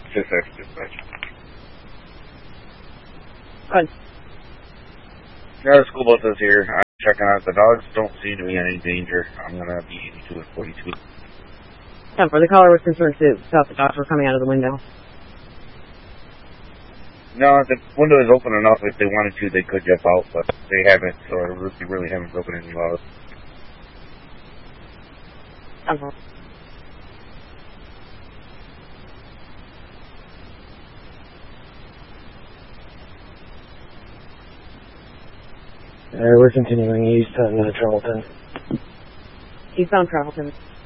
Dispatch. Good. Now the school bus is here. I'm checking out. The dogs don't seem to be in any danger. I'm going to be 82 and 42. Yeah, for the caller was concerned too. Thought the dogs were coming out of the window. No, the window is open enough. If they wanted to, they could jump out, but they haven't, so they really haven't broken any laws. We're continuing east on Travelton. Eastbound Travelton.